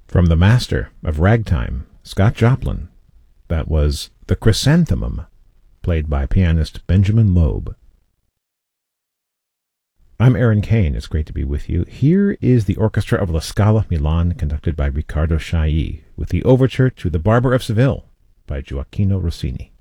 From the master of ragtime, Scott Joplin, that was The Chrysanthemum, played by pianist Benjamin Loeb. I'm Aaron Kane. It's great to be with you. Here is the orchestra of La Scala Milan, conducted by Riccardo Chailly, with the overture to The Barber of Seville by Gioacchino Rossini.